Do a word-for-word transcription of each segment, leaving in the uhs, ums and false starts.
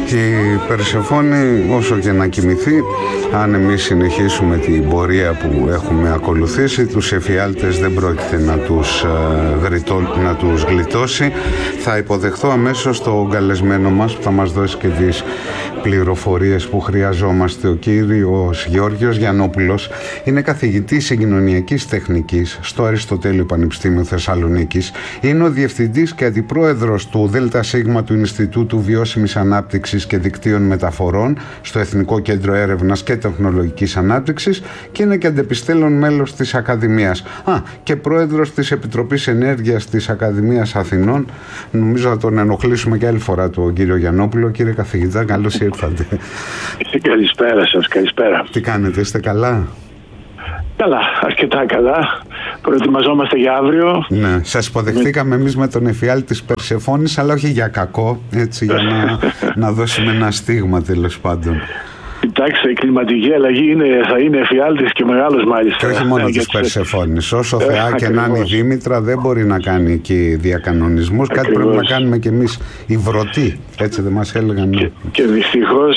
Η Περσεφόνη, όσο και να κοιμηθεί, αν εμείς συνεχίσουμε την πορεία που έχουμε ακολουθήσει, τους εφιάλτες δεν πρόκειται να τους, γρητώ, να τους γλιτώσει. Θα υποδεχθώ αμέσως τον καλεσμένο μας που θα μας δώσει και τις πληροφορίες που χρειαζόμαστε. Ο κύριος Γεώργιος Γιαννόπουλος είναι καθηγητής συγκοινωνιακής τεχνικής στο Αριστοτέλειο Πανεπιστήμιο Θεσσαλονίκης. Είναι ο διευθυντής και αντιπρόεδρος του ΔΣ του Ινστιτούτου Βιώσιμης Ανάπτυξης και Δικτύων Μεταφορών στο Εθνικό Κέντρο Έρευνας και Τεχνολογικής Ανάπτυξης και είναι και αντεπιστέλλον μέλος της Ακαδημίας. Α, και πρόεδρος της Επιτροπής Ενέργειας της Ακαδημίας Αθηνών. Νομίζω θα τον ενοχλήσουμε και άλλη φορά τον κύριο Γιαννόπουλο. Κύριε καθηγητά, καλώς ήρθατε. Καλησπέρα σας, καλησπέρα. Τι κάνετε, είστε καλά? Καλά, αρκετά καλά. Προετοιμαζόμαστε για αύριο. Ναι, σας υποδεχθήκαμε εμείς με τον εφιάλτη της Περσεφόνης, αλλά όχι για κακό, έτσι, για να, να δώσουμε ένα στίγμα τέλος πάντων. Κοιτάξτε, η κλιματική αλλαγή είναι, θα είναι εφιάλτης και μεγάλος μάλιστα. Και όχι μόνο της Περσεφόνης. Όσο θεά και να είναι η Δήμητρα, δεν μπορεί να κάνει εκεί διακανονισμούς. Κάτι πρέπει να κάνουμε κι εμείς οι βρωτοί. Έτσι δεν μας έλεγαν. Και, και δυστυχώς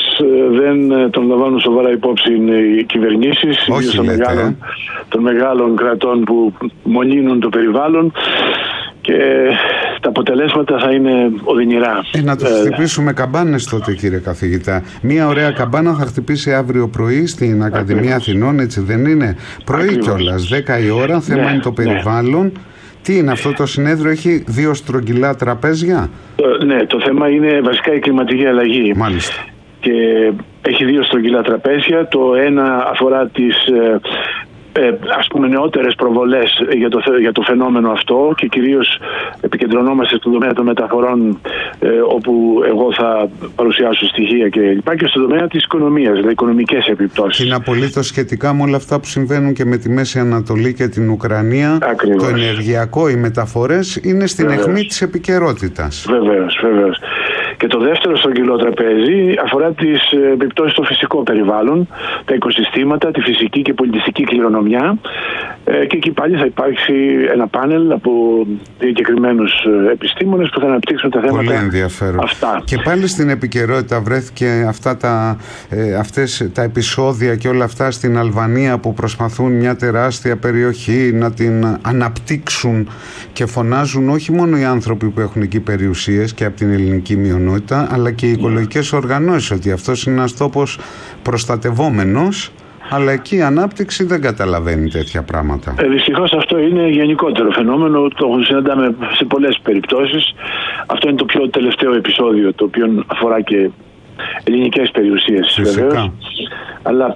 δεν τον λαμβάνουν σοβαρά υπόψη οι κυβερνήσεις, όχι των, λέτε, μεγάλων, ε? των μεγάλων κρατών που μολύνουν το περιβάλλον. Και τα αποτελέσματα θα είναι οδυνηρά. Ε, να το χτυπήσουμε καμπάνες τότε, κύριε καθηγητά. Μία ωραία καμπάνα θα χτυπήσει αύριο πρωί στην Ακαδημία Αθηνών, έτσι δεν είναι? Πρωί κιόλας, δέκα η ώρα, θέμα ναι, είναι το περιβάλλον. Ναι. Τι είναι αυτό το συνέδριο, έχει δύο στρογγυλά τραπέζια? Ε, ναι, το θέμα είναι βασικά η κλιματική αλλαγή. Μάλιστα. Και έχει δύο στρογγυλά τραπέζια. Το ένα αφορά τις... Ε, Ε, ας πούμε νεότερες προβολές για το, για το φαινόμενο αυτό και κυρίως επικεντρωνόμαστε στον τομέα των μεταφορών, ε, όπου εγώ θα παρουσιάσω στοιχεία και λοιπά, και στον τομέα της οικονομίας, δηλαδή οικονομικές επιπτώσεις. Και είναι απολύτως σχετικά με όλα αυτά που συμβαίνουν και με τη Μέση Ανατολή και την Ουκρανία. Ακριβώς. Το ενεργειακό, οι μεταφορές είναι στην βεβαίως αιχμή της επικαιρότητας. Βεβαίως, βεβαίως. Και το δεύτερο στρογγυλό τραπέζι αφορά τις επιπτώσεις στο φυσικό περιβάλλον, τα οικοσυστήματα, τη φυσική και πολιτιστική κληρονομιά, και εκεί πάλι θα υπάρξει ένα πάνελ από διακεκριμένους επιστήμονες που θα αναπτύξουν τα θέματα. Πολύ ενδιαφέρον. Αυτά. Και πάλι στην επικαιρότητα βρέθηκε αυτά τα, ε, αυτές τα επεισόδια και όλα αυτά στην Αλβανία που προσπαθούν μια τεράστια περιοχή να την αναπτύξουν και φωνάζουν όχι μόνο οι άνθρωποι που έχουν εκεί περιουσίες και από την ελληνική μειονότητα, αλλά και οι οικολογικές οργανώσεις, ότι αυτός είναι ένας τόπος προστατευόμενος, αλλά εκεί η ανάπτυξη δεν καταλαβαίνει τέτοια πράγματα. Ε, δυστυχώς αυτό είναι γενικότερο φαινόμενο, το συναντάμε σε πολλές περιπτώσεις. Αυτό είναι το πιο τελευταίο επεισόδιο, το οποίο αφορά και ελληνικές περιουσίες βεβαίως. Αλλά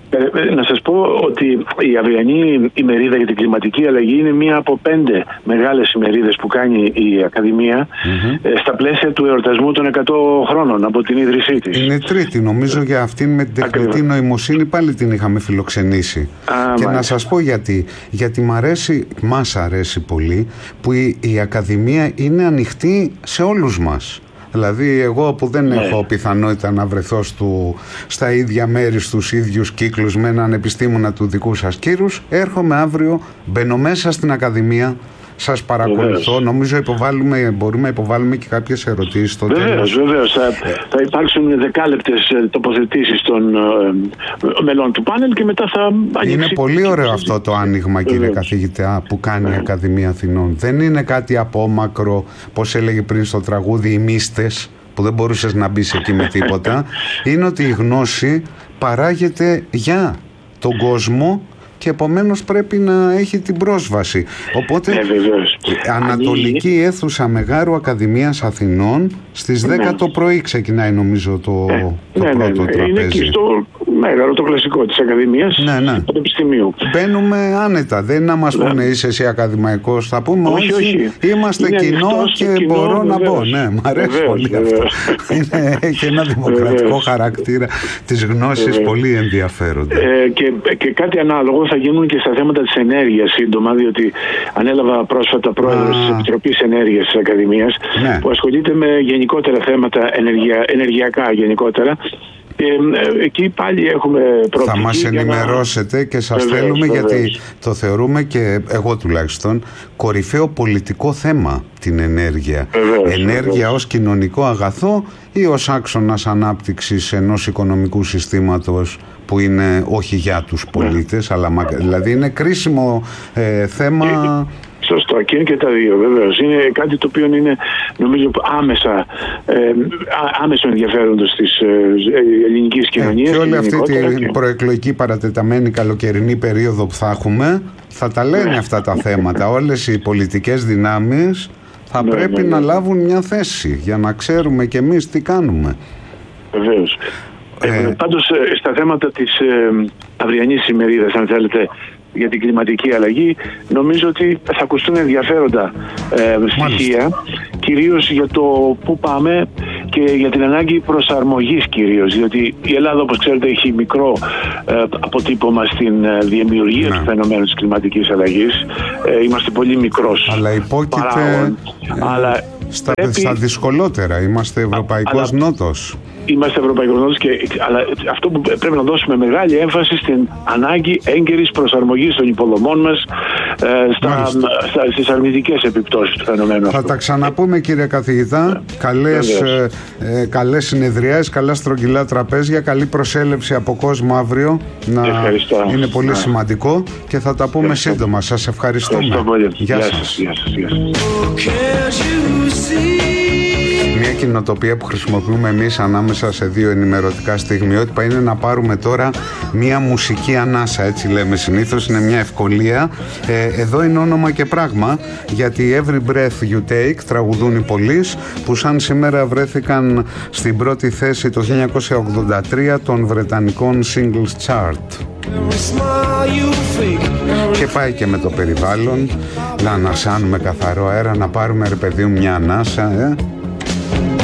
να σας πω ότι η αυριανή ημερίδα για την κλιματική αλλαγή είναι μία από πέντε μεγάλες ημερίδες που κάνει η Ακαδημία mm-hmm. στα πλαίσια του εορτασμού των εκατό χρόνων από την ίδρυσή της. Είναι τρίτη, νομίζω, για αυτήν με την τεχνητή νοημοσύνη πάλι την είχαμε φιλοξενήσει. Α, και μάλιστα. Να σας πω γιατί. Γιατί μ' αρέσει, μας αρέσει πολύ που η, η Ακαδημία είναι ανοιχτή σε όλους μας. Δηλαδή εγώ που δεν ναι. έχω πιθανότητα να βρεθώ στου, στα ίδια μέρη, στους ίδιους κύκλους με έναν επιστήμονα του δικού σας κύρους, έρχομαι αύριο, μπαίνω μέσα στην Ακαδημία, σας παρακολουθώ. Βεβαίως. Νομίζω υποβάλλουμε, μπορούμε να υποβάλουμε και κάποιες ερωτήσεις στο τέλος. Βεβαίως, βεβαίως. Θα, θα υπάρξουν δεκάλεπτες τοποθετήσεις των ε, μελών του πάνελ και μετά θα ανοίξει. Είναι πολύ ωραίο αυτό το άνοιγμα, κύριε βεβαίως καθηγητά, που κάνει η Ακαδημία Αθηνών. Δεν είναι κάτι απόμακρο, πώς έλεγε πριν στο τραγούδι, οι μύστες, που δεν μπορούσες να μπεις εκεί με τίποτα. Είναι ότι η γνώση παράγεται για τον κόσμο και επομένως πρέπει να έχει την πρόσβαση. Οπότε, ναι, Ανατολική Αίθουσα Μεγάρου Ακαδημίας Αθηνών στις δέκα ναι. το πρωί ξεκινάει, νομίζω, το, ναι, το ναι, πρώτο ναι, ναι. τραπέζι. Είναι εκεί στο Μέγαρο, το κλασικό της Ακαδημίας, ναι, ναι. του Πανεπιστημίου. Μπαίνουμε άνετα, δεν να μας ναι. πούνε είσαι εσύ ακαδημαϊκός, θα πούμε όχι, όχι. Είμαστε είναι κοινό και κοινό, μπορώ βεβαίως. Να μπω. Ναι, μ' αρέσει βεβαίως, πολύ βεβαίως. Αυτό. Είναι, έχει ένα δημοκρατικό βεβαίως. Χαρακτήρα της γνώσης βεβαίως. Πολύ ενδιαφέροντα. Ε, και, και κάτι ανάλογο θα γίνουν και στα θέματα της ενέργειας σύντομα, διότι ανέλαβα πρόσφατα πρόεδρος της Επιτροπής Ενέργειας της Ακαδημίας, ναι. που ασχολείται με γενικότερα θέματα ενεργεια, ενεργειακά γενικότερα. Ε, εκεί πάλι έχουμε προοπτική. Θα μας ενημερώσετε να... και σας βεβαίως, θέλουμε βεβαίως. Γιατί το θεωρούμε και εγώ τουλάχιστον κορυφαίο πολιτικό θέμα την ενέργεια. Βεβαίως, ενέργεια βεβαίως. Ως κοινωνικό αγαθό ή ως άξονας ανάπτυξης ενός οικονομικού συστήματος που είναι όχι για τους πολίτες, ναι. αλλά δηλαδή είναι κρίσιμο ε, θέμα... Και... Σωστό, και είναι και τα δύο βεβαίως. Είναι κάτι το οποίο είναι νομίζω άμεσα ε, άμεσο ενδιαφέροντος της ε, ελληνικής κοινωνίας. Ε, και όλη αυτή την και... προεκλογική παρατεταμένη καλοκαιρινή περίοδο που θα έχουμε θα τα λένε ναι. αυτά τα θέματα. Όλες οι πολιτικές δυνάμεις θα ναι, πρέπει ναι, ναι. να λάβουν μια θέση για να ξέρουμε κι εμείς τι κάνουμε. Βεβαίως. Ε, ε, πάντως στα θέματα της ε, αυριανής ημερίδας, αν θέλετε, για την κλιματική αλλαγή, νομίζω ότι θα ακουστούν ενδιαφέροντα ε, στοιχεία, κυρίως για το πού πάμε και για την ανάγκη προσαρμογής κυρίως, διότι η Ελλάδα, όπως ξέρετε, έχει μικρό ε, αποτύπωμα στην ε, δημιουργία ναι. του φαινομένου της κλιματικής αλλαγής. Ε, είμαστε πολύ μικρός αλλά υπόκειται παράγον, ε, αλλά στα, πρέπει... στα δυσκολότερα. Είμαστε ευρωπαϊκός αλλά... νότος. Είμαστε ευρωπαϊκός νότος, και, αλλά αυτό που πρέπει να δώσουμε μεγάλη έμφαση στην ανάγκη έγκαιρης προσαρμογής των υποδομών μας ε, στα, στα, στις αρνητικές επιπτώσεις του φαινομένου. Θα τα ξαναπούμε, κύριε καθηγητά. Καλές, ε, ε, καλές συνεδριάσεις, καλά στρογγυλά τραπέζια, καλή προσέλευση από κόσμο αύριο. Να ευχαριστώ. Είναι πολύ να. σημαντικό και θα τα πούμε ευχαριστώ. σύντομα. Σας ευχαριστούμε. Ευχαριστώ πολύ. Γεια σας. Γεια σας. Γεια σας. Μια κοινοτοπία που χρησιμοποιούμε εμείς ανάμεσα σε δύο ενημερωτικά στιγμιότυπα είναι να πάρουμε τώρα μια μουσική ανάσα, έτσι λέμε συνήθως, είναι μια ευκολία. Ε, εδώ είναι όνομα και πράγμα, γιατί Every Breath You Take τραγουδούν οι Police, που σαν σήμερα βρέθηκαν στην πρώτη θέση το χίλια εννιακόσια ογδόντα τρία των βρετανικών Singles Chart. Και πάει και με το περιβάλλον, να ανασάνουμε καθαρό αέρα, να πάρουμε ρε παιδί μου μια ανάσα, ε.